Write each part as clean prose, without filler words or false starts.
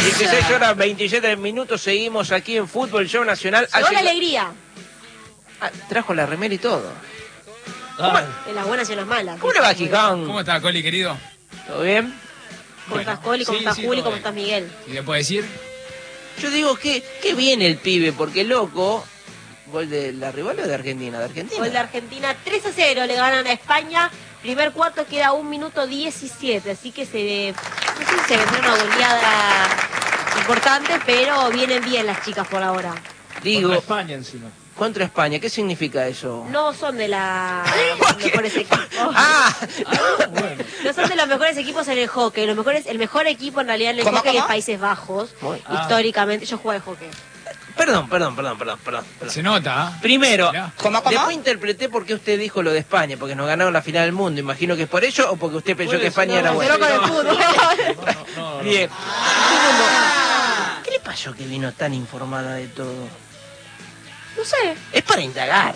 16 horas 27 minutos, seguimos aquí en Fútbol Show Nacional. Llegó la alegría. Trajo la remera y todo. En las buenas y en las malas. ¿Cómo le va, Gijón? ¿Cómo está, Coli, querido? ¿Todo bien? ¿Cómo estás, Coli? ¿Cómo estás, Juli? ¿Cómo estás, Miguel? ¿Y le puedo decir? Yo digo que viene el pibe, porque loco. ¿Gol de la rival o de Argentina? ¿De Argentina? Gol de Argentina, 3-0, le ganan a España. Primer cuarto queda 1 minuto 17, así que no sé si se vendrá una goleada importante, pero vienen bien las chicas por ahora. Digo, contra España encima. Contra España, ¿qué significa eso? No son de los mejores equipos. Bueno. No son de los mejores equipos en el hockey. El mejor equipo en realidad en el hockey es Países Bajos. Históricamente, yo juego al hockey. Perdón. Se nota, ¿ah? Primero, Mirá. después interpreté por qué usted dijo lo de España, porque nos ganaron la final del mundo. Imagino que es por ello o porque usted pensó que España era buena. No. Bien. ¿Qué le pasó que vino tan informada de todo? No sé. Es para indagar.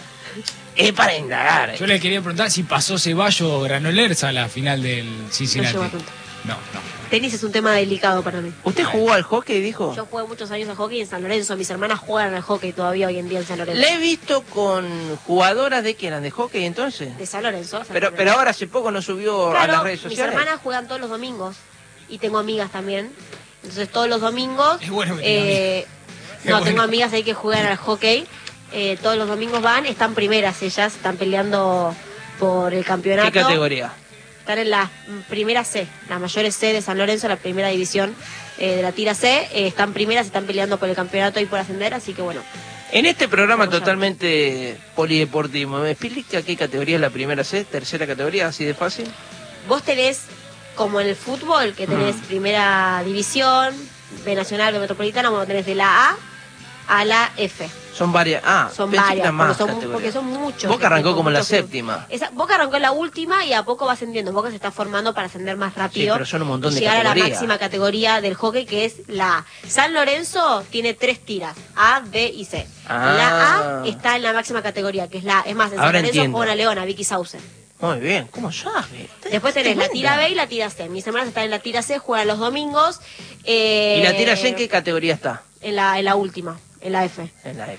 Yo le quería preguntar si pasó Ceballos o Granollers a la final del Cincinnati. No llevo a tanto. No. Tenis es un tema delicado para mí. ¿Usted jugó al hockey, dijo? Yo jugué muchos años al hockey en San Lorenzo. Mis hermanas juegan al hockey todavía hoy en día en San Lorenzo. Le he visto con jugadoras de que eran de hockey entonces. De San Lorenzo. Pero ahora hace poco no subió a las redes sociales. Mis hermanas juegan todos los domingos. Y tengo amigas también. Entonces todos los domingos... Es bueno que tengo amigas ahí que juegan al hockey. Todos los domingos van, están primeras ellas, están peleando por el campeonato. ¿Qué categoría? Están en la primera C, las mayores C de San Lorenzo, la primera división de la tira C. Están primeras, están peleando por el campeonato y por ascender, así que bueno. En este programa totalmente polideportivo, ¿me explica qué categoría es la primera C, tercera categoría, así de fácil? Vos tenés, como en el fútbol, que tenés primera división, B nacional, B metropolitana, vos tenés de la A a la F. Son varias. Son pensé que varias, eran más porque son muchos. Boca arrancó como en la muchos clubes. séptima. Boca arrancó en la última y a poco va ascendiendo. Boca se está formando para ascender más rápido. Sí, pero son un montón y de llegar a la categorías. máxima categoría del hockey, que es la A. San Lorenzo tiene 3 tiras, A, B y C. La A está en la máxima categoría, que es la A. Es más, en San Ahora Lorenzo entiendo. juega una leona, Vicky Sauce. Muy bien, ¿cómo sabe? Después tenés la tira B y la tira C. Mis hermanas están en la tira C, juegan los domingos. ¿Y la tira C en qué categoría está? En la última. En la F. En la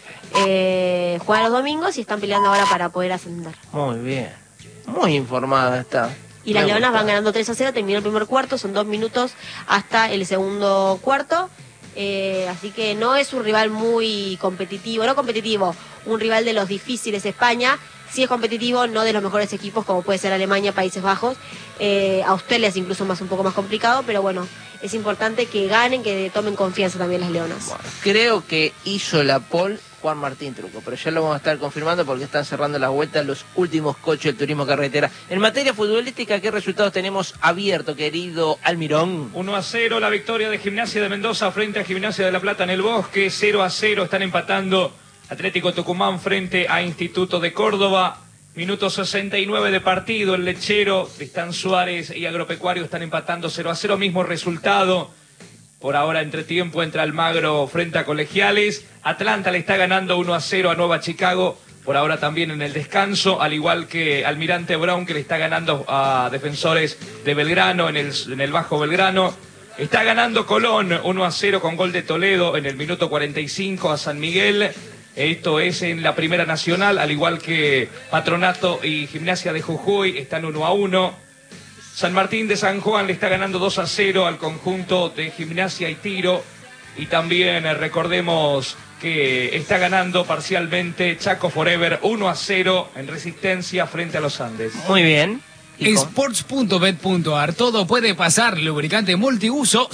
F. Juegan los domingos y están peleando ahora para poder ascender. Muy bien. Muy informada está. Y las Me leonas gusta. van ganando 3-0, terminó el primer cuarto, son 2 minutos hasta el segundo cuarto. Así que no es un rival muy competitivo, un rival de los difíciles España. Sí es competitivo, no de los mejores equipos como puede ser Alemania, Países Bajos. Australia es incluso un poco más complicado, pero bueno, es importante que ganen, que tomen confianza también las leonas. Bueno, creo que hizo la pole Juan Martín Truco, pero ya lo vamos a estar confirmando porque están cerrando las vueltas los últimos coches del turismo carretera. En materia futbolística, ¿qué resultados tenemos abierto, querido Almirón? 1-0 la victoria de Gimnasia de Mendoza frente a Gimnasia de La Plata en el Bosque. 0-0 están empatando Atlético Tucumán frente a Instituto de Córdoba. Minuto 69 de partido, el Lechero, Tristán Suárez y Agropecuario están empatando 0-0, mismo resultado. Por ahora, entretiempo entre Almagro frente a Colegiales. Atlanta le está ganando 1-0 a Nueva Chicago. Por ahora también en el descanso, al igual que Almirante Brown, que le está ganando a Defensores de Belgrano en el Bajo Belgrano. Está ganando Colón 1-0 con gol de Toledo en el minuto 45 a San Miguel. Esto es en la Primera Nacional, al igual que Patronato y Gimnasia de Jujuy están 1-1. San Martín de San Juan le está ganando 2-0 al conjunto de Gimnasia y Tiro. Y también recordemos que está ganando parcialmente Chaco Forever 1-0 en Resistencia frente a los Andes. Muy bien. Sports.bet.ar, todo puede pasar. Lubricante multiuso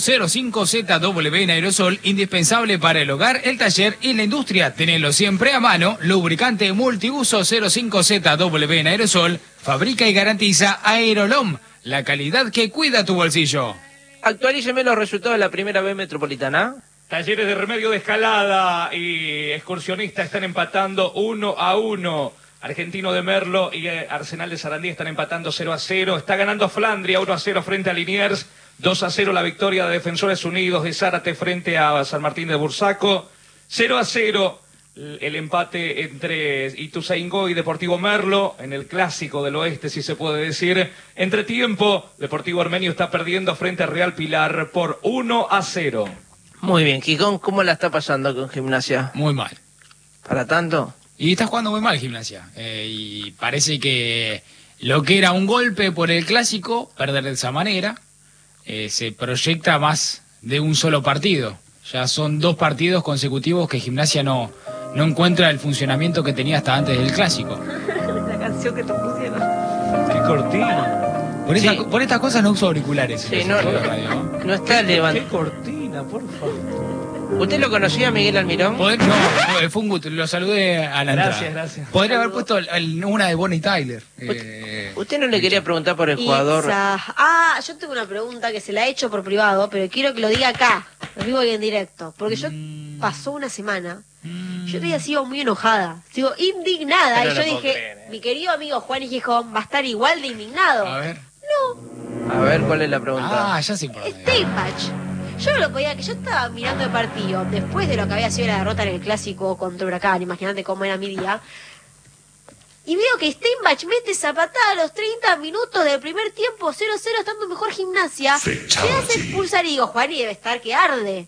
05ZW en aerosol, indispensable para el hogar, el taller y la industria. Tenelo siempre a mano. Lubricante multiuso 05ZW en aerosol, fabrica y garantiza Aerolom, la calidad que cuida tu bolsillo. Actualíceme los resultados de la primera B metropolitana. Talleres de Remedio de Escalada y Excursionista están empatando 1-1. Argentino de Merlo y Arsenal de Sarandí están empatando 0-0. Está ganando Flandria 1-0 frente a Liniers. 2-0 la victoria de Defensores Unidos de Zárate frente a San Martín de Bursaco. 0-0 el empate entre Ituzaingó y Deportivo Merlo en el clásico del oeste, si se puede decir. Entretiempo, Deportivo Armenio está perdiendo frente a Real Pilar por 1-0. Muy bien, Gijón, ¿cómo la está pasando con Gimnasia? Muy mal. ¿Para tanto? Y está jugando muy mal Gimnasia. Y parece que lo que era un golpe por el clásico, perder de esa manera, se proyecta más de un solo partido. Ya son 2 partidos consecutivos que Gimnasia no encuentra el funcionamiento que tenía hasta antes del clásico. La canción que te pusieron. Qué cortina. Por estas cosas no uso auriculares. Sí, no está levantando. Qué cortina, por favor. ¿Usted lo conocía, Miguel Almirón? No, fue un gusto, lo saludé a la entrada. Gracias. Podría haber puesto una de Bonnie Tyler. ¿Usted no le quería preguntar por el jugador? Yo tengo una pregunta que se la he hecho por privado, pero quiero que lo diga acá, en vivo y en directo. Porque yo pasó una semana, yo había sido muy enojada, sigo indignada, Pero y yo no puedo dije, creer, mi querido amigo Juan y Gijón va a estar igual de indignado. A ver. No, A ver, ¿cuál es la pregunta? Ya sé por dónde. Steinbach. Yo no lo podía, que yo estaba mirando el partido después de lo que había sido la derrota en el clásico contra Huracán, imagínate cómo era mi día. Y veo que Steinbach mete esa patada a los 30 minutos del primer tiempo, 0-0, estando mejor Gimnasia. Se hace expulsar y digo, Juan, y debe estar que arde.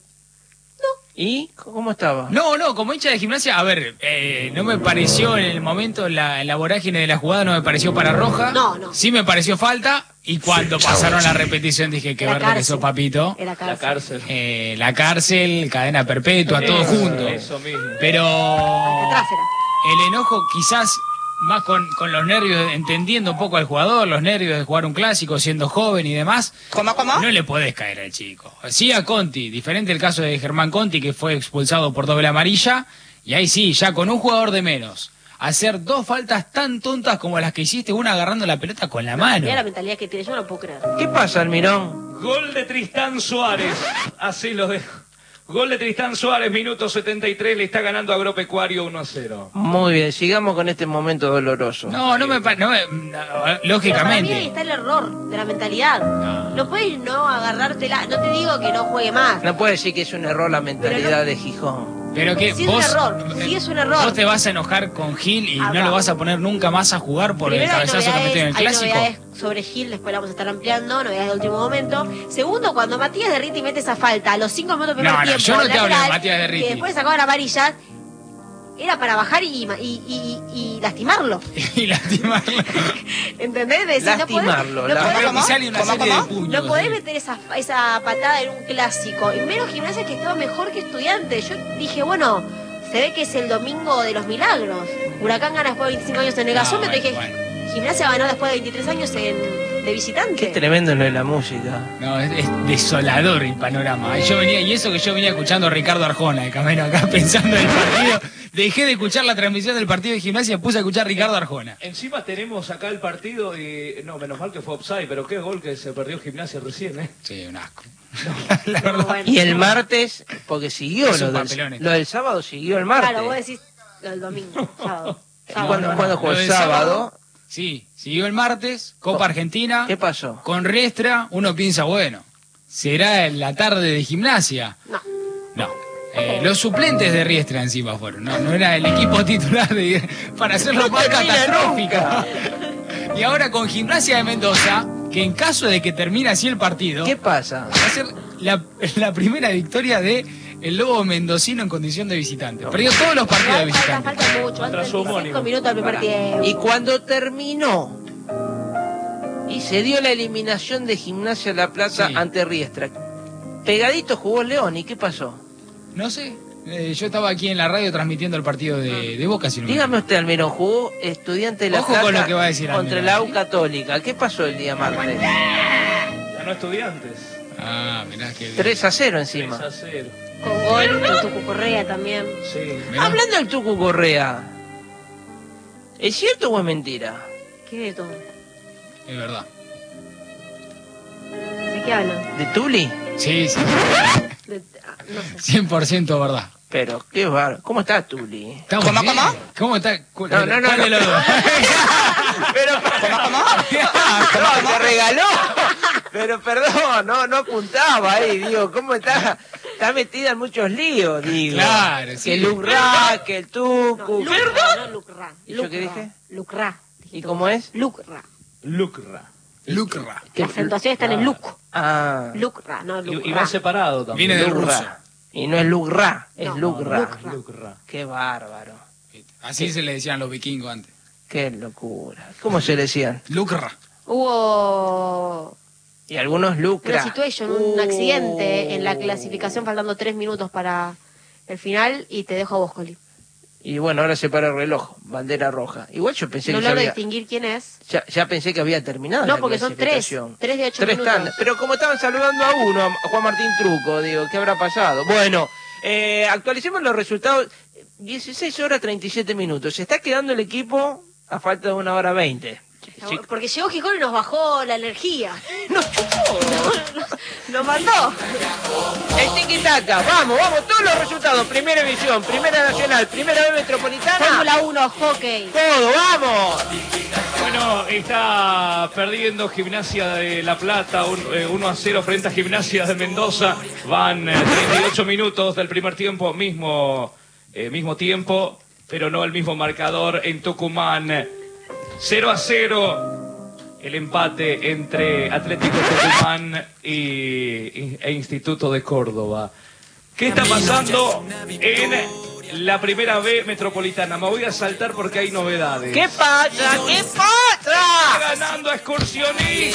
¿Y cómo estaba? No, como hincha de Gimnasia, a ver, no me pareció en el momento, en la vorágine de la jugada, no me pareció para roja. No. Sí me pareció falta, y cuando pasaron la repetición dije, qué verde que sos, papito. Era La cárcel. La cárcel, cadena perpetua, todo junto. Eso mismo. Pero Atrás era. el enojo quizás más con los nervios, entendiendo un poco al jugador, los nervios de jugar un clásico, siendo joven y demás. ¿Cómo? No le podés caer al chico. Sí a Conti, diferente el caso de Germán Conti, que fue expulsado por doble amarilla, y ahí sí, ya con un jugador de menos, hacer 2 faltas tan tontas como las que hiciste, una agarrando la pelota con la mano. Mira la mentalidad que tiene, yo no lo puedo creer. ¿Qué pasa, Almirón? Gol de Tristán Suárez. Así lo dejo. Gol de Tristán Suárez, minuto 73, le está ganando Agropecuario 1-0. Muy bien, sigamos con este momento doloroso. Lógicamente. Para mí ahí está el error de la mentalidad. No puedes no agarrártela, no te digo que no juegue más. No puede decir que es un error la mentalidad de Gijón. Pero que Sí, vos, es un error, sí es un error. Vos te vas a enojar con Gil y Acá. no lo vas a poner nunca más a jugar por Primero, el cabezazo que metió en el hay clásico. novedades sobre Gil, después la vamos a estar ampliando, novedades de último momento. Segundo, cuando Matías Derriti mete esa falta a los 5 minutos del primer No, tiempo, yo no te hablo de lateral, Matías Derriti. que después sacaban amarillas, era para bajar y lastimarlo. Y lastimarlo. ¿Entendés? Decir, Lastimarlo, No podés, Para que sale una serie de puños. no podés sí. meter esa patada en un clásico. Y menos Gimnasia, que estaba mejor que Estudiante. Yo dije, bueno, se ve que es el domingo de los milagros. Huracán gana después de 25 años en el gasómetro. bueno, Dije, Gimnasia ganó después de 23 años de visitante. Qué tremendo lo de la música. No, es desolador el panorama. Y eso que yo venía escuchando a Ricardo Arjona de camino acá pensando en el partido. Dejé de escuchar la transmisión del partido de Gimnasia y puse a escuchar a Ricardo Arjona. Encima tenemos acá el partido y... No, menos mal que fue offside, pero qué gol que se perdió Gimnasia recién, ¿eh? Sí, un asco. La verdad. No, bueno. Y el martes, porque siguió Esos lo papelones. del sábado, siguió el martes. Claro, vos decís lo del domingo, sábado. ¿Cuándo jugó Lo el del sábado? Sí, siguió el martes, Copa Argentina. ¿Qué pasó? Con Riestra, uno piensa, bueno, será en la tarde de Gimnasia. No. Los suplentes de Riestra encima fueron, no era el equipo titular para hacerlo más catastrófico. Y ahora con Gimnasia de Mendoza, que en caso de que termine así el partido, ¿Qué pasa? va a ser la primera victoria de el Lobo mendocino en condición de visitante. Perdió todos los partidos de visitante. Falta mucho, Contra faltan su homónimo. 25 minutos del primer tiempo. Y cuando terminó y se dio la eliminación de Gimnasia La Plata Sí. ante Riestra, pegadito jugó León. ¿Y qué pasó? No sé, yo estaba aquí en la radio transmitiendo el partido de Boca, si no me Dígame equivoco. usted, Almirón, jugó Estudiante de La Ojo Plata con lo que va a decir contra Almirón, la U ¿sí? Católica. ¿Qué pasó el día martes? Ganó Estudiantes. Ah, mirá que 3-0 encima. 3-0. Con gol de Tucu Correa también. Sí. Mirá. Hablando del Tucu Correa, ¿es cierto o es mentira? ¿Qué de todo? Es verdad. ¿De qué hablan? ¿De Tuli? Sí, No sé. 100% verdad. Pero, qué bárbaro. ¿Cómo está Tuli? ¿Estamos ¿Cómo, bien? cómo? ¿Cómo está? No, ¿Cuál no, de los dos? Pero, no, te regaló. Pero perdón, no apuntaba ahí, digo, ¿cómo está? Está metida en muchos líos, digo. Claro, sí. Que el Lucra, que el No, Tucu. Lucra, no Lucra. ¿Y yo qué dije? Lucra. ¿Y cómo es? Lucra. Lucra. Lucra. La acentuación está en el Luc. Ah, Lucra, no Lucra. Y va separado también. Viene del Lucra. ruso. Y no es Lucra, es No, Lucra. Lucra. Qué bárbaro. Así se le decían los vikingos antes. Qué locura. ¿Cómo se le decían? Lucra. Hubo Y algunos Lucra. una situation, un accidente en la clasificación, faltando 3 minutos para el final, y te dejo a vos, Coli. Y bueno, ahora se para el reloj, bandera roja. Igual yo pensé No que ya logro había... distinguir quién es. Ya pensé que había terminado No, la porque son 3 clasificación. de 8 Tres minutos. tandas. Pero como estaban saludando a uno, a Juan Martín Truco, digo, ¿qué habrá pasado? Bueno, actualicemos los resultados. 16 horas 37 minutos. Se está quedando el equipo a falta de 1 hora 20. Sí. Porque llegó Gijón y nos bajó la energía. Nos chupó. Nos mandó. El tiki-taka. Vamos, todos los resultados. Primera División, Primera Nacional, Primera B Metropolitana. Fórmula 1, hockey. Todo, vamos. Bueno, está perdiendo Gimnasia de La Plata 1-0 frente a Gimnasia de Mendoza. Van 38 minutos del primer tiempo, mismo tiempo, pero no el mismo marcador en Tucumán. 0-0 el empate entre Atlético Tucumán e Instituto de Córdoba. ¿Qué está pasando en la Primera B Metropolitana? Me voy a saltar porque hay novedades. ¿Qué pasa? ¿Qué Está pasa? ganando Excursionistas.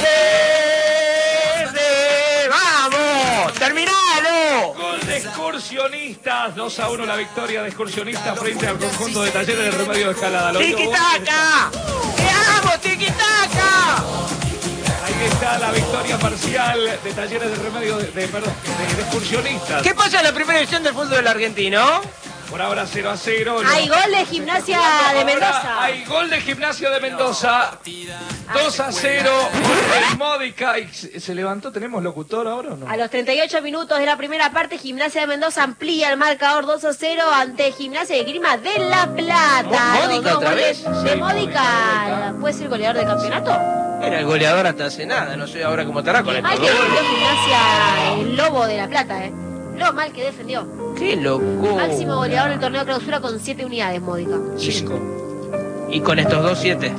¡Vamos! ¡Terminalo! Gol de Excursionistas. 2-1 la victoria de Excursionistas frente al conjunto de Talleres de Remedio de Escalada. ¡Tiki-taka! ¡Vamos, tiki-taka! Ahí está la victoria parcial de Talleres de Remedio de Excursionistas. ¿Qué pasa en la primera división del fútbol argentino? Por ahora 0-0. Hay gol de Gimnasia de Mendoza. Hay gol de Gimnasia de Mendoza. 2-0. Gol de Módica. ¿Se levantó? ¿Tenemos locutor ahora o no? A los 38 minutos de la primera parte, Gimnasia de Mendoza amplía el marcador 2-0 ante Gimnasia de Grima de La Plata. ¿Módica Los dos otra goles vez? de Sí, Módica. ¿Puede ser goleador del campeonato? Era el goleador hasta hace nada, no sé ahora cómo estará con Ay, estos que dos defendió goles. Gimnasia el Lobo de La Plata, Lo mal que defendió. ¡Qué locura! Máximo goleador del torneo de clausura con 7 unidades, Módica. 5. Y con estos 2-7.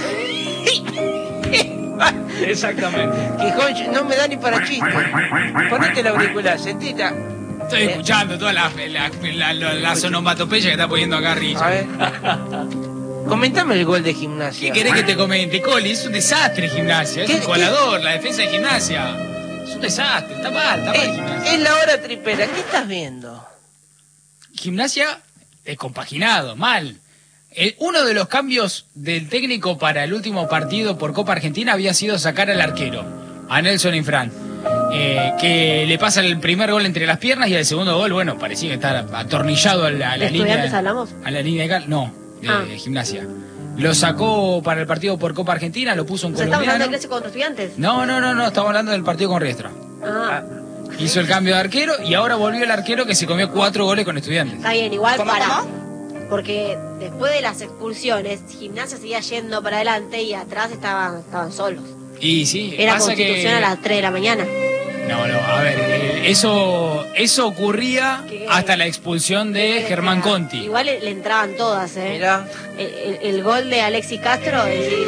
Exactamente. Gijón no me da ni para chiste. Ponete la auricular, sentita. Estoy escuchando toda la onomatopeya que está poniendo acá A Richard. ver. Comentame el gol de Gimnasia. ¿Qué querés que te comente, Coli? Es un desastre Gimnasia. Es ¿Qué- un colador, la defensa de Gimnasia. Es un desastre. Está mal Gimnasia. Es la hora tripera. ¿Qué estás viendo? Gimnasia compaginado, mal. Uno de los cambios del técnico para el último partido por Copa Argentina había sido sacar al arquero, a Nelson Infran, que le pasa el primer gol entre las piernas y el segundo gol, bueno, parecía estar atornillado a la ¿De línea. Estudiantes hablamos? A la línea de cal, no, de Gimnasia. Lo sacó para el partido por Copa Argentina, lo puso un O sea, ¿estamos hablando colombiano. de clásico contra Estudiantes? No, estamos hablando del partido con Riestra. Ah, Hizo el cambio de arquero y ahora volvió el arquero que se comió 4 goles con Estudiantes. está bien, igual para. Porque después de las expulsiones, Gimnasia seguía yendo para adelante y atrás estaban solos. Y sí, Era pasa Constitución que... a las 3 de la mañana. No, a ver, eso ocurría ¿Qué? hasta la expulsión de Germán Conti. Igual le entraban todas, Mirá. El gol de Alexis Castro,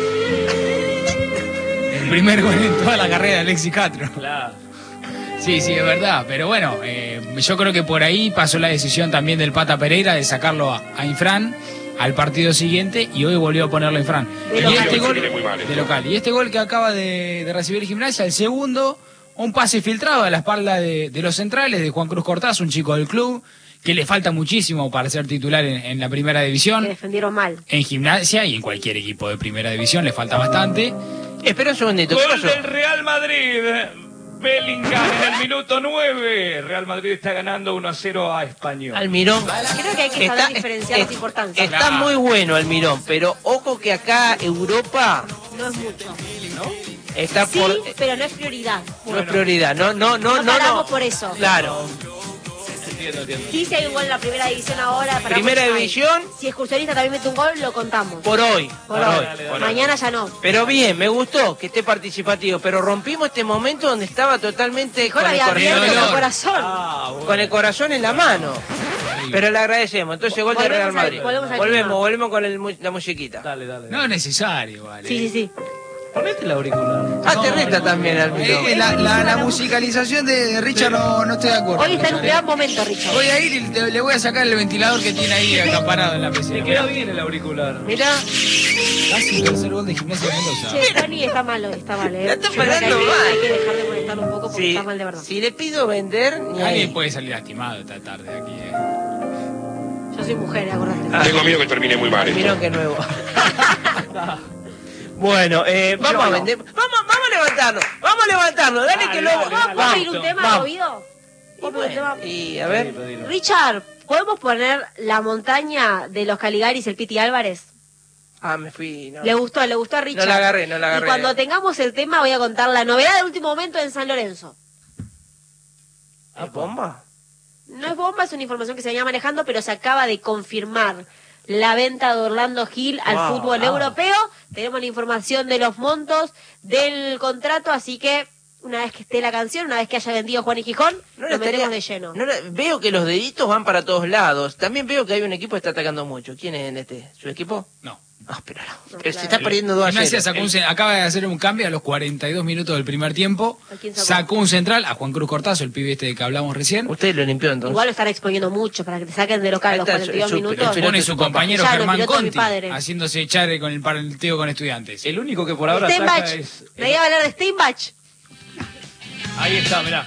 El primer gol en toda la carrera de Alexis Castro. Claro. Sí, es verdad, pero bueno, yo creo que por ahí pasó la decisión también del Pata Pereira de sacarlo a Infran al partido siguiente y hoy volvió a ponerlo a Infran. De Y local. este gol de local. Y este gol que acaba de recibir Gimnasia, el segundo, un pase filtrado a la espalda de los centrales de Juan Cruz Cortaz, un chico del club que le falta muchísimo para ser titular en la primera que división. defendieron mal. En Gimnasia y en cualquier equipo de primera división le falta bastante. Espera un segundito. ¿Qué Gol pasó? del Real Madrid. Bellingham en el minuto 9. Real Madrid está ganando 1-0 a Español. Almirón. Creo que hay que saber diferenciar las importancias. Está Claro. muy bueno Almirón, pero ojo que acá Europa No es mucho. está Sí, por... pero no es prioridad. No es prioridad, no. paramos por eso. Claro. Entiendo. Sí, si hay un gol en la primera división ahora. Para Primera muchos hay. división. Si Excursionista también mete un gol, lo contamos. Por hoy. Por hoy. por hoy. Mañana ya no. Pero bien, me gustó que esté participativo, pero rompimos este momento donde estaba totalmente Mejor con el, había corazón, abierto el dolor. corazón. con el corazón en la mano. Pero le agradecemos. Entonces, gol de Volvemos Real al- Madrid. volvemos al clima. Volvemos con la musiquita. Dale. No es necesario, vale. Sí. Ponete el auricular. Ah, te reta también, Almiro. La musicalización de Richard no estoy de acuerdo. Hoy está en un gran momento, Richard. Voy a ir y le voy a sacar el ventilador que tiene ahí acaparado en la Te PC. queda bien el auricular. Mirá, Casi el tercer gol de Gimnasia de Mendoza. Che, Tony está mal, está mal, La Yo está creo que pagando hay mal. que dejar de molestarlo un poco porque si, está mal de verdad. si le pido vender, ni Alguien ahí. puede salir lastimado esta tarde aquí, Yo soy mujer, acordate. Tengo miedo que termine muy mal esto. Mirá que nuevo. Bueno, vamos a vender. Vamos a levantarnos. Dale que luego. ¿Vamos a ir un tema, vamos. Ovido? Y, ¿Vamos a ir un tema? bueno, y a ver. Pedilo. Richard, ¿podemos poner la montaña de los Caligaris, el Piti Álvarez? Ah, me fui. No. Le gustó a Richard. No la agarré. Y cuando tengamos el tema voy a contar la novedad del último momento en San Lorenzo. ¿Es bomba? No es bomba, es una información que se venía manejando, pero se acaba de confirmar la venta de Orlando Gil al Wow, fútbol europeo. Tenemos la información de los montos del contrato, así que una vez que esté la canción, una vez que haya vendido Juan y Gijón, No lo le metemos estaría- de lleno. veo que los deditos van para todos lados. También veo que hay un equipo que está atacando mucho. ¿Quién es en este? ¿Su equipo? No. Ah, pero se claro. está perdiendo 2 a 0. Gimnasia acaba de hacer un cambio a los 42 minutos del primer tiempo. ¿A quién sacó? Sacó un central, a Juan Cruz Cortazo, el pibe este de que hablamos recién. Usted lo limpió entonces. Igual lo están exponiendo mucho para que te saquen de local Ahí los está, 42 el minutos. super- Pone de su su papá. compañero Claro, Germán piloto de mi Conti, padre. haciéndose echar con el partido con Estudiantes. El único que por ahora Steinbach. ataca es... Me iba a hablar de Steinbach. Ahí está, mirá.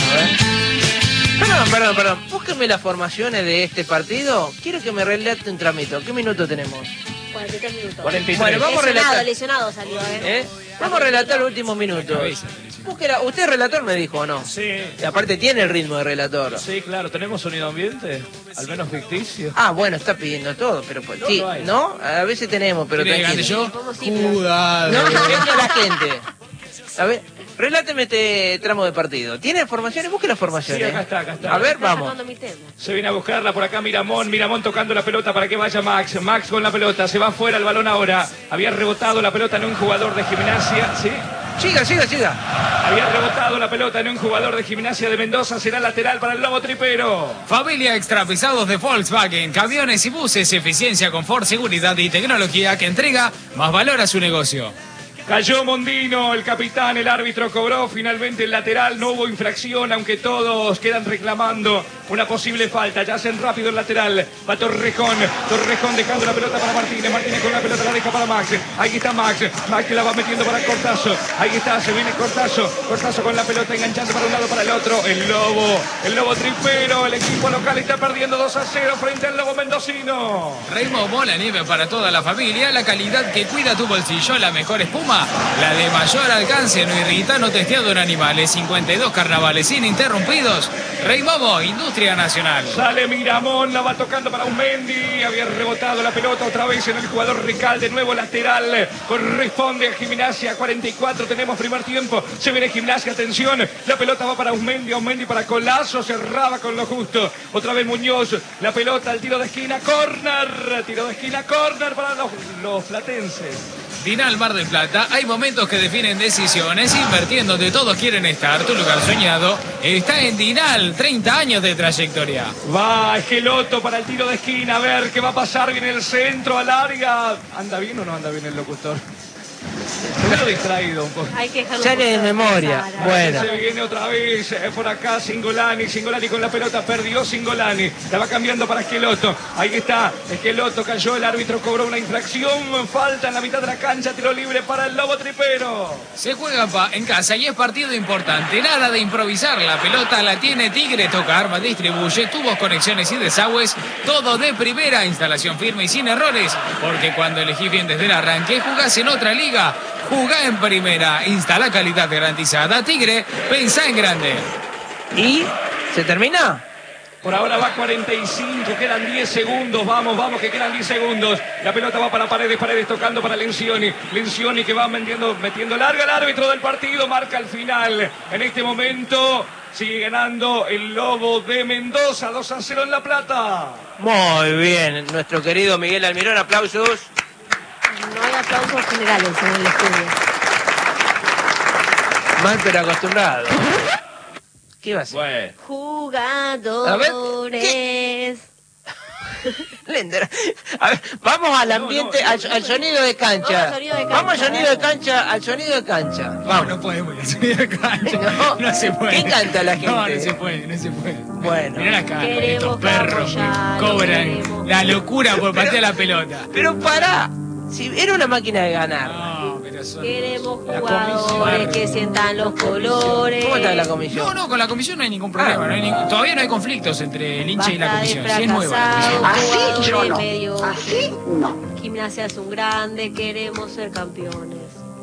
Perdón. Búsqueme las formaciones de este partido. Quiero que me relate un tramito. ¿Qué minuto tenemos? 43 minutos. 43. Bueno, vamos a relatar. Lesionado salió, ¿Eh? Vamos a relatar los últimos minutos. Usted es relator, me dijo, ¿o no? Sí. Y aparte tiene el ritmo de relator. Sí, claro. ¿Tenemos sonido ambiente? Al menos ficticio. Ah, bueno, está pidiendo todo, pero pues, No, sí, no hay. ¿no? A veces tenemos, pero ¿Quiere que cante tranquilo. yo? Vamos simple. Cuidado. No, entiendo a la gente. A ver, reláteme este tramo de partido. ¿Tiene formaciones? Busque las formaciones. Sí, acá está. A ver, Está vamos. sacando mi tema. Se viene a buscarla por acá Miramón tocando la pelota para que vaya Max con la pelota, se va fuera el balón ahora, había rebotado la pelota en un jugador de Gimnasia, ¿sí? Siga. Había rebotado la pelota en un jugador de Gimnasia de Mendoza, será lateral para el Lobo Tripero. Familia Extra Pesados de Volkswagen, camiones y buses, eficiencia, confort, seguridad y tecnología que entrega más valor a su negocio. Cayó Mondino, el capitán, el árbitro cobró finalmente el lateral, no hubo infracción, aunque todos quedan reclamando una posible falta. Ya hacen rápido el lateral, va Torrejón dejando la pelota para Martínez con la pelota la deja para Max, ahí está Max que la va metiendo para Cortazo, ahí está, se viene Cortazo con la pelota enganchando para un lado para el otro, el Lobo Tripero, el equipo local está perdiendo 2 a 0 frente al Lobo Mendocino. Reimo Mola Nieve para toda la familia, la calidad que cuida tu bolsillo, la mejor espuma, la de mayor alcance, no irrita, no testeado en animales, 52 carnavales ininterrumpidos. Reimomo, Industria Nacional. Sale Miramón, la va tocando para Mendy, había rebotado la pelota otra vez en el jugador Rical, de nuevo lateral, corresponde a Gimnasia, 44, tenemos primer tiempo, se viene Gimnasia, atención, la pelota va para Mendy para Colazo, cerraba con lo justo, otra vez Muñoz, la pelota al tiro de esquina, córner para los platenses. Dinal Mar del Plata, hay momentos que definen decisiones, invirtiendo donde todos quieren estar, tu lugar soñado está en Dinal, 30 años de trayectoria. Va Esqueloto para el tiro de esquina, a ver qué va a pasar, viene el centro al área. ¿Anda bien o no anda bien el locutor? Me lo distraído un poco. Hay que dejarlo Sale de pasar, memoria. Sara. Bueno. Se viene otra vez por acá Singolani con la pelota, perdió Singolani, la va cambiando para Esqueloto, ahí está, Esqueloto cayó, el árbitro cobró una infracción, falta en la mitad de la cancha, tiro libre para el Lobo Tripero. Se juega en casa y es partido importante, nada de improvisar, la pelota la tiene Tigre, toca arma, distribuye, tubos, conexiones y desagües, todo de primera, instalación firme y sin errores, porque cuando elegís bien desde el arranque, jugás en otra liga, jugá en primera, instala calidad garantizada, Tigre, pensá en grande. ¿Y se termina? Por ahora va 45, quedan 10 segundos, vamos, que quedan 10 segundos. La pelota va para Paredes tocando para Lencioni que va metiendo larga, el árbitro del partido marca el final. En este momento sigue ganando el Lobo de Mendoza, 2 a 0 en La Plata. Muy bien, nuestro querido Miguel Almirón, aplausos. No hay aplausos generales en el estudio. Mal pero acostumbrado. ¿Qué va a hacer? Bueno. Jugadores. entiende. A ver, vamos al ambiente, al sonido de cancha. Vamos al sonido de cancha, al sonido de cancha. Vamos. No podemos ir al sonido de cancha. No se puede. ¿Qué canta la gente? No se puede, no se puede. Bueno. Mirá la cara, estos perros que cobran la locura por patear la pelota. Pero pará, si era una máquina de ganar. No, pero son... Queremos jugadores que sientan los colores. ¿Cómo está la comisión? No, con la comisión no hay ningún problema. Todavía no hay conflictos entre el hincha y la Basta de comisión. Sí, es nueva la comisión. fracasados, Así yo no. mediocres. Así no. Gimnasia es un grande, queremos ser campeones.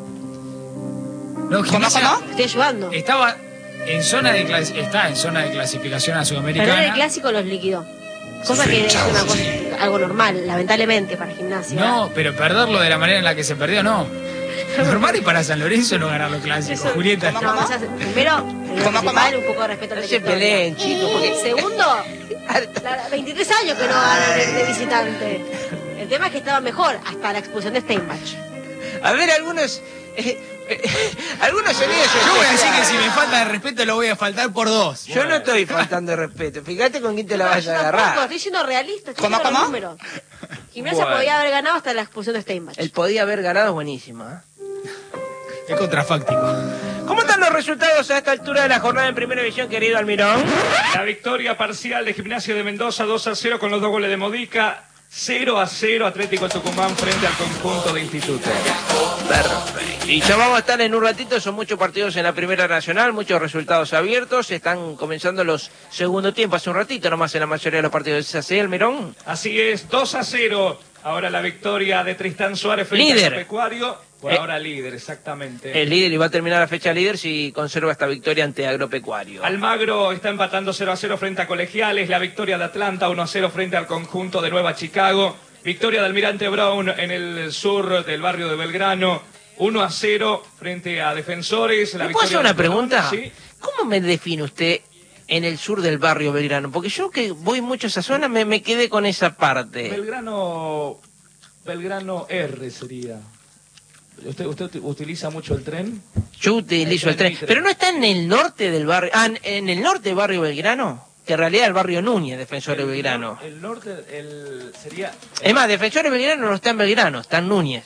No, Gimnasia Estoy ayudando. estaba en zona de está en zona de clasificación a Perder el Sudamericana. clásico los liquidó. Cosa que es una cosa, algo normal, lamentablemente, para Gimnasia. No, pero perderlo de la manera en la que se perdió, no. Normal y para San Lorenzo no ganar los clásicos, Eso- Julieta. No, o sea, primero, lo principal, un poco de respeto al No se territorio. peleen, chicos, porque... Segundo, 23 años que no ganan de visitante. El tema es que estaba mejor hasta la expulsión de Steinbach. A ver, algunos sonidos... Yo voy a decir que si me falta de respeto lo voy a faltar por 2. Yo no estoy faltando de respeto. Fíjate con quién te la vas a Yo tampoco, agarrar. estoy siendo realista, estoy ¿Cómo, diciendo los cómo? números. Gimnasia Bueno. podía haber ganado hasta la expulsión de Steinbach. El podía haber ganado es buenísimo, ¿eh? Es contrafáctico. ¿Cómo están los resultados a esta altura de la jornada en Primera División, querido Almirón? La victoria parcial de Gimnasia de Mendoza 2-0 con los 2 goles de Modica. 0-0 Atlético Tucumán frente al conjunto de Instituto. Perfecto. Y ya vamos a estar en un ratito, son muchos partidos en la Primera Nacional, muchos resultados abiertos, están comenzando los segundo tiempo, hace un ratito nomás en la mayoría de los partidos. ¿Es así, Almirón? Así es, 2-0. Ahora la victoria de Tristán Suárez frente Líder. al Agropecuario. Por ahora líder, exactamente. El líder y va a terminar la fecha líder si conserva esta victoria ante Agropecuario. Almagro está empatando 0-0 frente a Colegiales. La victoria de Atlanta 1-0 frente al conjunto de Nueva Chicago. Victoria de Almirante Brown en el sur del barrio de Belgrano. 1-0 frente a Defensores. La ¿Me puedo hacer victoria una de pregunta? Sí. ¿Cómo me define usted en el sur del barrio Belgrano? Porque yo que voy mucho a esa zona me quedé con esa parte. Belgrano R sería. ¿Usted utiliza mucho el tren? Yo utilizo el tren. Pero no está en el norte del barrio. Ah, en el norte del barrio Belgrano. Que en realidad es el barrio Núñez, Defensores Belgrano. El norte sería... Es más, Defensores Belgrano no está en Belgrano, está en Núñez.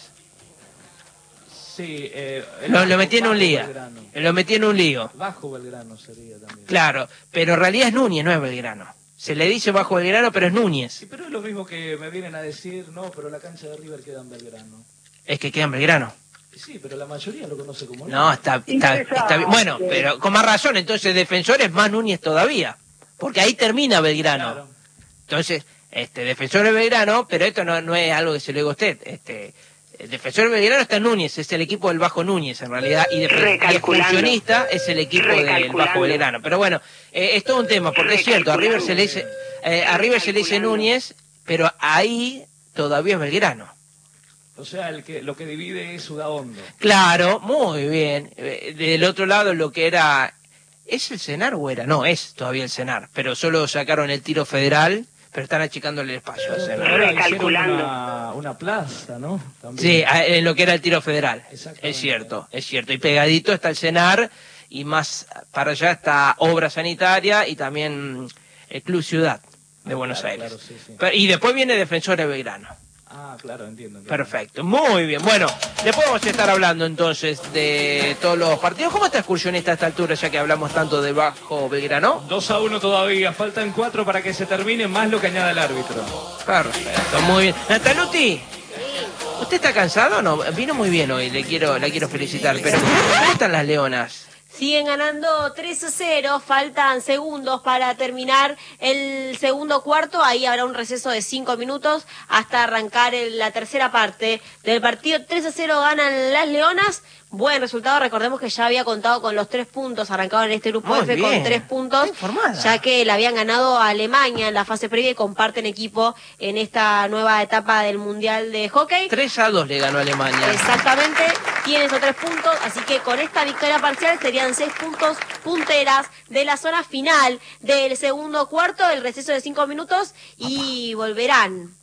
Sí, Lo metí en un Bajo lío. Belgrano. Lo metí en un lío. Bajo Belgrano sería también. Claro, pero en realidad es Núñez, no es Belgrano. Se le dice Bajo Belgrano, pero es Núñez. Sí, pero es lo mismo que me vienen a decir, no, pero la cancha de River queda en Belgrano. Es que queda en Belgrano. Sí, pero la mayoría lo conoce como No, está bien. Bueno, pero con más razón, entonces Defensores más Núñez todavía. Porque ahí termina Belgrano. Claro. Entonces, Defensores Belgrano, pero esto no es algo que se lo diga a usted. El Defensor Belgrano está en Núñez, es el equipo del Bajo Núñez en realidad, y Excursionista es el equipo del Bajo Belgrano. Pero bueno, es todo un tema, porque es cierto, a River se le dice Núñez, pero ahí todavía es Belgrano. O sea, lo que divide es Sudahondo. Claro, muy bien. Del otro lado lo que era... ¿Es el Senar o era? No, es todavía el Senar, pero solo sacaron el tiro federal, pero están achicándole el espacio al Senar. Ahora hicieron una plaza, ¿no? También. Sí, en lo que era el tiro federal. Exactamente. Es cierto. Y pegadito está el Senar y más para allá está Obra Sanitaria y también el Club Ciudad de Buenos claro, Aires. claro, sí. Y después viene Defensores Belgrano. Ah, claro, entiendo. Perfecto, muy bien. Bueno, después vamos a estar hablando entonces de todos los partidos. ¿Cómo está Excursionista a esta altura, ya que hablamos tanto de Bajo Belgrano? 2-1 todavía, faltan 4 para que se termine, más lo que añada el árbitro. Perfecto, muy bien. Nataluti, ¿usted está cansado o no? Vino muy bien hoy, la quiero felicitar, pero ¿cómo están las Leonas? Siguen ganando 3-0, faltan segundos para terminar el segundo cuarto, ahí habrá un receso de 5 minutos hasta arrancar la tercera parte del partido. 3-0 ganan las Leonas, buen resultado, recordemos que ya había contado con los 3 puntos, arrancaban en este grupo Muy F bien. con 3 puntos, Está informada. ya que le habían ganado a Alemania en la fase previa y comparten equipo en esta nueva etapa del Mundial de Hockey. 3-2 le ganó Alemania. Exactamente, tiene esos 3 puntos, así que con esta victoria parcial serían 6 puntos punteras de la zona final del segundo cuarto, el receso de 5 minutos y volverán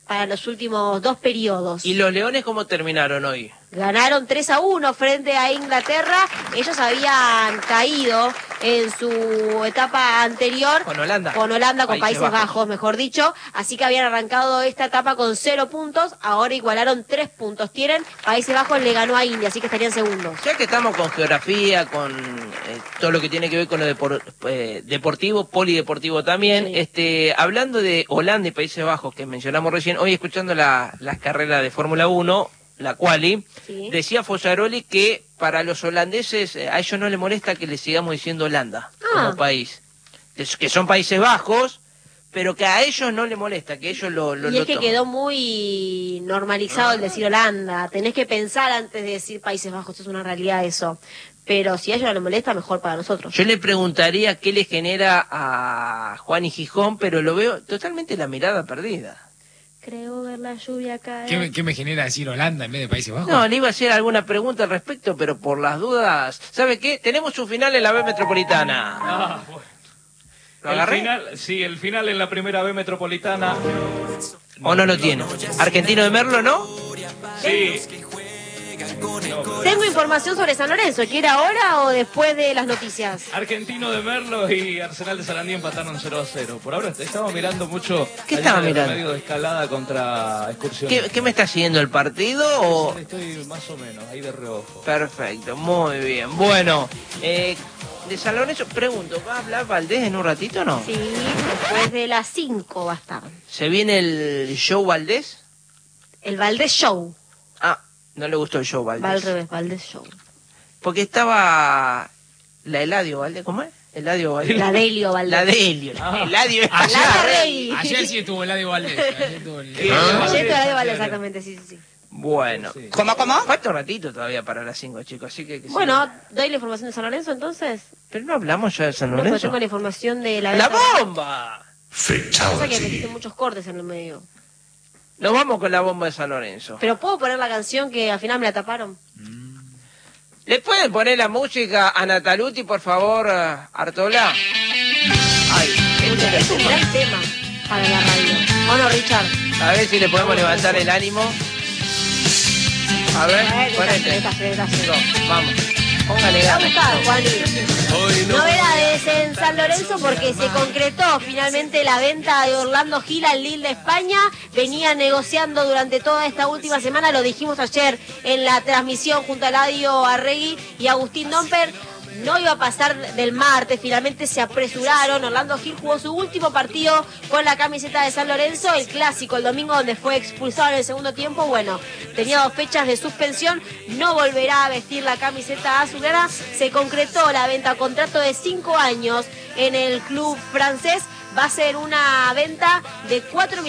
para los últimos 2 periodos. ¿Y los Leones cómo terminaron hoy? Ganaron 3-1 frente a Inglaterra. Ellos habían caído en su etapa anterior. Con Holanda. Con Países Bajos, mejor dicho. Así que habían arrancado esta etapa con 0 puntos. Ahora igualaron 3 puntos. Tienen, Países Bajos le ganó a India, así que estarían segundos. Ya que estamos con geografía, con todo lo que tiene que ver con lo deportivo, polideportivo también, Sí. Hablando de Holanda y Países Bajos, que mencionamos recién, hoy escuchando las carreras de Fórmula 1, la quali, Sí. decía Fossaroli que para los holandeses a ellos no les molesta que les sigamos diciendo Holanda como país, que son Países Bajos, pero que a ellos no les molesta, que ellos lo Y es que toman. quedó muy normalizado el decir Holanda. Tenés que pensar antes de decir Países Bajos, es una realidad eso. Pero si a ellos no les molesta, mejor para nosotros. Yo le preguntaría qué le genera a Juan y Gijón, pero lo veo totalmente la mirada perdida. Creo ver la lluvia caer. ¿Qué me genera decir Holanda en vez de Países Bajos? No, le iba a hacer alguna pregunta al respecto, pero por las dudas... ¿Sabe qué? Tenemos un final en la B Metropolitana. Ah, bueno. ¿Lo agarré? El final en la primera B Metropolitana. ¿O no lo tiene? ¿Argentino de Merlo, no? Sí. Tengo información sobre San Lorenzo. ¿Quiere ahora o después de las noticias? Argentino de Merlo y Arsenal de Sarandí empataron 0-0. Por ahora estamos mirando mucho. ¿Qué estaba mirando? Medio de escalada contra Excursión. ¿Qué me está siguiendo el partido o...? Estoy más o menos ahí de reojo. Perfecto, muy bien. Bueno, de San Lorenzo, pregunto, ¿va a hablar Valdés en un ratito o no? Sí, después de las 5 va a estar. ¿Se viene el show Valdés? El Valdés Show. Ah, no le gustó el show Valdés. Va al revés, Valdés Show. Porque estaba la Eladio Valdés, ¿cómo es? Eladio Valdés. La Delio Valdés. La de Helio. Eladio es Ayer, La Rey. ayer sí estuvo el Eladio Valdés. Ayer estuvo el... Ayer te la Valdés, exactamente, sí. Bueno. Sí. ¿Cómo? Falta un ratito todavía para las 5, chicos, así que... Bueno, ¿doy la información de San Lorenzo entonces? Pero no hablamos ya de San No, pero Lorenzo. tengo la información de la... ¡La bomba! Pasa que metiste muchos cortes en el medio. Nos vamos con la bomba de San Lorenzo. Pero ¿puedo poner la canción que al final me la taparon? ¿Le pueden poner la música a Nataluti, por favor, Artola? Ay, Es un gran tema para la radio. ¿O no, Richard? a ver si le podemos levantar el ánimo. A ver, ponete. Vamos, póngale Está ganas. buscado, Juani. Novedades en San Lorenzo porque se concretó finalmente la venta de Orlando Gil al Lille de España. Venía negociando durante toda esta última semana, lo dijimos ayer en la transmisión junto a Eladio Arregui y Agustín Domper. No iba a pasar del martes, finalmente se apresuraron. Orlando Gil jugó su último partido con la camiseta de San Lorenzo, el clásico, el domingo, donde fue expulsado en el segundo tiempo. Bueno, tenía 2 fechas de suspensión, no volverá a vestir la camiseta azulgrana. Se concretó la venta, contrato de 5 años en el club francés. Va a ser una venta de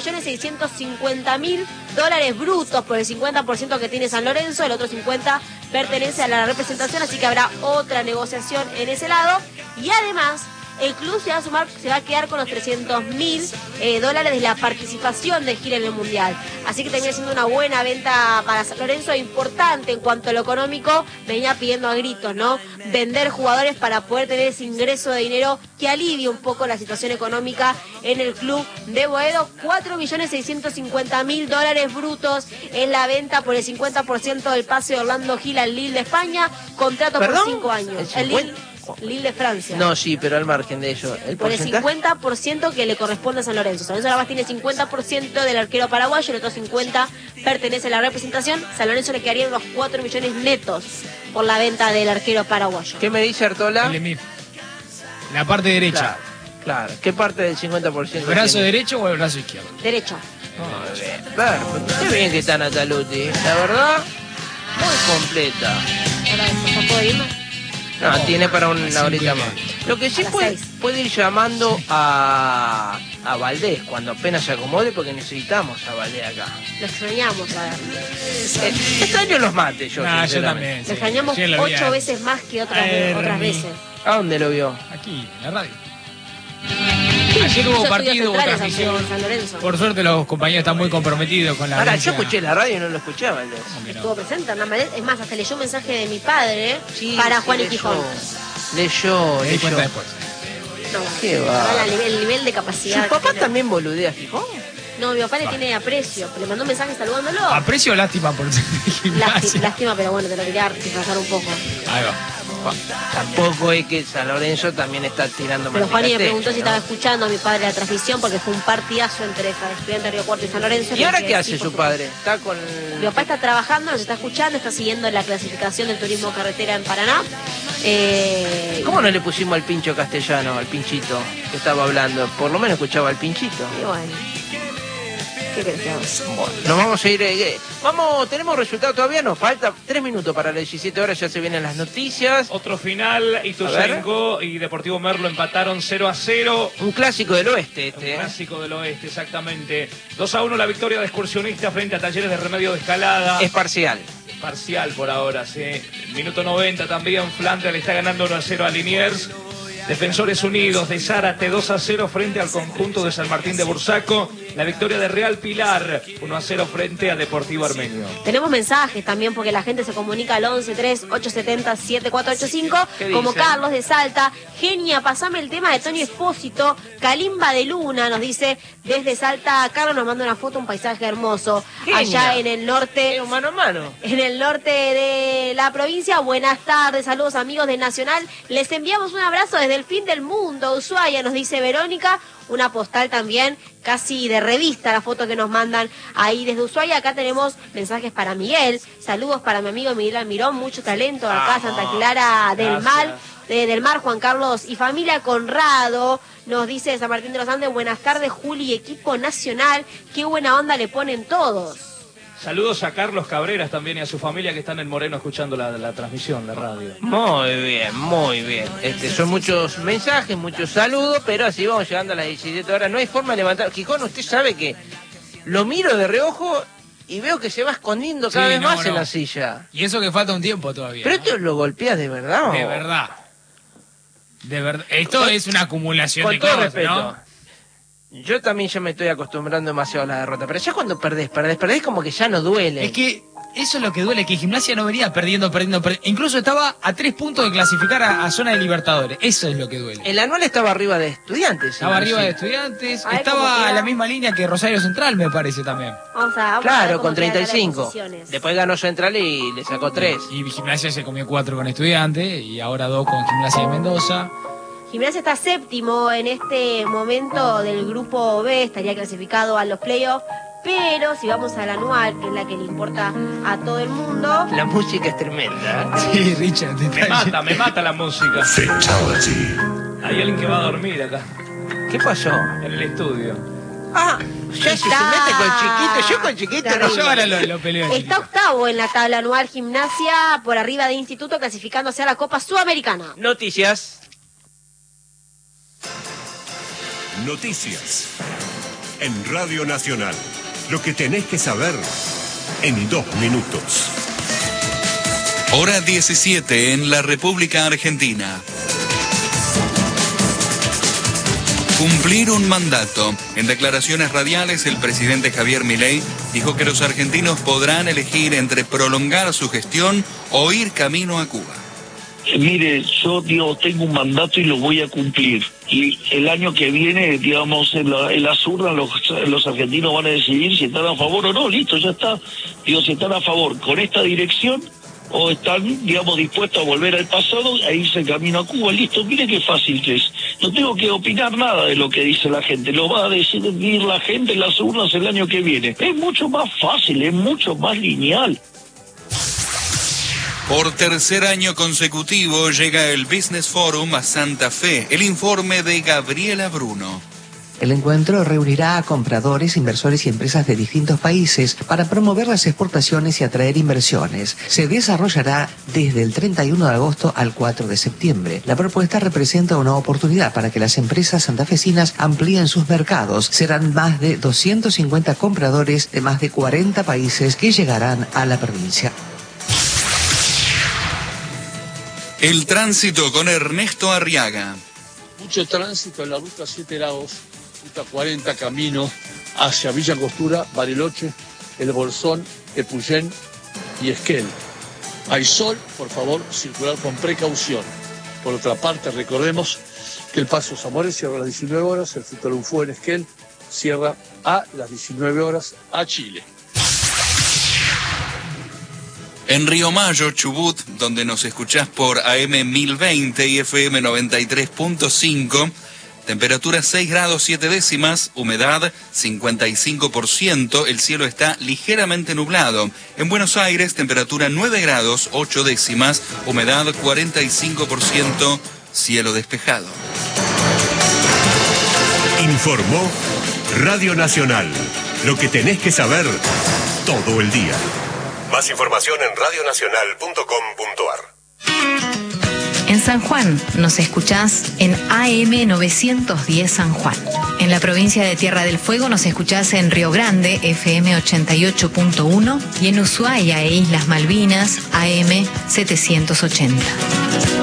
$4.650.000 brutos por el 50% que tiene San Lorenzo, el otro 50% pertenece a la representación, así que habrá otra negociación en ese lado. Y además, el club se va a quedar con los $300.000 de la participación de Gil en el Mundial. Así que termina siendo una buena venta para San Lorenzo, importante en cuanto a lo económico. Venía pidiendo a gritos, ¿no? Vender jugadores para poder tener ese ingreso de dinero que alivie un poco la situación económica en el club de Boedo. $4.650.000 brutos en la venta por el 50% del pase de Orlando Gil al Lille de España. Contrato ¿Perdón? por 5 años. ¿El Lille de Francia. No, sí, pero al margen de ello. ¿El Por el porcentaje? 50% que le corresponde a San Lorenzo. San Lorenzo nada más tiene 50% del arquero paraguayo, el otro 50% pertenece a la representación. San Lorenzo le quedarían unos 4 millones netos por la venta del arquero paraguayo. ¿Qué me dice Artola? El EMIF. La parte derecha. Claro. ¿Qué parte del 50%? ¿El brazo tiene? derecho o el brazo izquierdo? Derecho. Muy bien. Perfecto. Qué bien que está Nataluti. La verdad, muy completa. Ahora, ¿ya puedo irme? No, tiene para una cinco horita y más. media. Lo que sí A las puede 6. ir llamando a Valdés cuando apenas se acomode, porque necesitamos a Valdés acá. Lo extrañamos, a ver. Este año los mate yo, Nah, yo sinceramente. también. Lo extrañamos Sí, lo vi 8 a- veces más que otras Ernie. veces. ¿A dónde lo vio? Aquí, en la radio. Ayer hubo Hizo partido, estudios hubo centrales transmisión. en San Lorenzo. Por suerte los compañeros están muy comprometidos con la Ahora, yo audiencia. escuché la radio y no lo escuché a Valdés. ¿Cómo que no? Estuvo presente, Hernán Valdés. Es más, hasta leyó un mensaje de mi padre Sí, para sí, Juan y leyó. Gijón. Leyó. Me di cuenta después. No, Qué va. el nivel de capacidad. ¿Su papá que tiene. también boludea a Gijón? No, mi papá le tiene aprecio. Le mandó un mensaje saludándolo. Aprecio o lástima por Gimnasia. Lástima, pero bueno, te lo quería disfrazar un poco. Ahí va. Tampoco es que San Lorenzo también está tirando Pero Juani me manteca preguntó si techo, ¿no? estaba escuchando a mi padre la transmisión porque fue un partidazo entre Estudiantes de Río Cuarto y San Lorenzo. ¿Y ahora que qué hace sí, por su padre? Está con... Mi papá está trabajando, nos está escuchando, está siguiendo la clasificación del turismo carretera en Paraná. ¿Cómo no le pusimos al pincho castellano, al pinchito que estaba hablando? Por lo menos escuchaba al pinchito. Y bueno, ¿qué querés que haga? Bueno, nos vamos a ir... tenemos resultado todavía, nos falta 3 minutos para las 17 horas, ya se vienen las noticias. Otro final, Ituzaingó y Deportivo Merlo empataron 0-0. Un clásico del oeste Un este, ¿eh? clásico del oeste, exactamente. 2-1 la victoria de Excursionista frente a Talleres de Remedio de Escalada. Es parcial. Parcial por ahora, sí. Minuto 90 también, Flandria le está ganando 1-0 a Liniers. Defensores Unidos de Zárate 2-0 frente al conjunto de San Martín de Bursaco. La victoria de Real Pilar 1-0 frente a Deportivo Armenio. Tenemos mensajes también porque la gente se comunica al 11-3-870-7485. ¿Qué Como dicen? Carlos de Salta. Genia, pasame el tema de Tony Espósito. Calimba de Luna nos dice desde Salta. Carlos nos manda una foto, un paisaje hermoso. Genia. Allá en el norte. Mano a mano. En el norte de la provincia. Buenas tardes, saludos amigos de Nacional. Les enviamos un abrazo desde el fin del mundo. Ushuaia, nos dice Verónica. Una postal también, casi de revista, la foto que nos mandan ahí desde Ushuaia. Acá tenemos mensajes para Miguel. Saludos para mi amigo Miguel Almirón. Mucho talento acá, Santa Clara del Mar, Juan Carlos y familia Conrado. Nos dice San Martín de los Andes, buenas tardes, Juli, equipo nacional. Qué buena onda le ponen todos. Saludos a Carlos Cabreras también y a su familia que están en Moreno escuchando la transmisión, la radio. Muy bien, muy bien. Son muchos mensajes, muchos saludos, pero así vamos llegando a las 17 horas. No hay forma de levantar. Gijón, usted sabe que lo miro de reojo y veo que se va escondiendo cada vez más en la silla. Y eso que falta un tiempo todavía. ¿Pero ¿no? esto lo golpeas de verdad o? De verdad. De verdad. Esto es una acumulación Con de todo cosas, respeto. ¿no? Yo también ya me estoy acostumbrando demasiado a la derrota. Pero ya cuando perdés como que ya no duele. Es que eso es lo que duele, que Gimnasia no venía perdiendo. Incluso estaba a 3 puntos de clasificar a zona de Libertadores. Eso es lo que duele. El anual estaba arriba de Estudiantes. Estaba arriba de inclusive. Estudiantes, A ver cómo estaba queda. a la misma línea que Rosario Central, me parece también. Vamos a ver Claro, cómo con quedan las 35. posiciones. Después ganó Central y le sacó 3. Y Gimnasia se comió 4 con Estudiantes y ahora 2 con Gimnasia de Mendoza. Gimnasia está séptimo en este momento del grupo B, estaría clasificado a los playoffs, pero si vamos al anual, que es la que le importa a todo el mundo, La música es tremenda. Sí, Richard, Me mata la música. Fatality. Hay alguien que va a dormir acá, ¿Qué pasó? en el estudio. Ah, ya si se mete con Chiquito. Yo con Chiquito no Terrible. Yo ahora lo peleo. está octavo en la tabla anual Gimnasia, por arriba de Instituto, clasificándose a la Copa Sudamericana. Noticias. Noticias. En Radio Nacional. Lo que tenés que saber en 2 minutos. Hora 17 en la República Argentina. Cumplir un mandato. En declaraciones radiales, el presidente Javier Milei dijo que los argentinos podrán elegir entre prolongar su gestión o ir camino a Cuba. Mire, yo tengo un mandato y lo voy a cumplir. Y el año que viene, digamos, en las urnas los argentinos van a decidir si están a favor o no. Listo, ya está. Si están a favor con esta dirección o están, digamos, dispuestos a volver al pasado e irse camino a Cuba. Listo, mire qué fácil que es. No tengo que opinar nada de lo que dice la gente. Lo va a decidir la gente en las urnas el año que viene. Es mucho más fácil, es mucho más lineal. Por tercer año consecutivo llega el Business Forum a Santa Fe. El informe de Gabriela Bruno. El encuentro reunirá a compradores, inversores y empresas de distintos países para promover las exportaciones y atraer inversiones. Se desarrollará desde el 31 de agosto al 4 de septiembre. La propuesta representa una oportunidad para que las empresas santafesinas amplíen sus mercados. Serán más de 250 compradores de más de 40 países que llegarán a la provincia. El tránsito con Ernesto Arriaga. Mucho tránsito en la ruta 7 Lagos, ruta 40, camino hacia Villa Angostura, Bariloche, El Bolsón, Epuyén y Esquel. Hay sol, por favor, circular con precaución. Por otra parte, recordemos que el paso Zamores cierra a las 19 horas, el Futalufó en Esquel cierra a las 19 horas a Chile. En Río Mayo, Chubut, donde nos escuchás por AM 1020 y FM 93.5, temperatura 6 grados 7 décimas, humedad 55%, el cielo está ligeramente nublado. En Buenos Aires, temperatura 9 grados 8 décimas, humedad 45%, cielo despejado. Informó Radio Nacional. Lo que tenés que saber todo el día. Más información en radionacional.com.ar. En San Juan nos escuchás en AM 910 San Juan. En la provincia de Tierra del Fuego nos escuchás en Río Grande, FM 88.1, y en Ushuaia e Islas Malvinas, AM 780.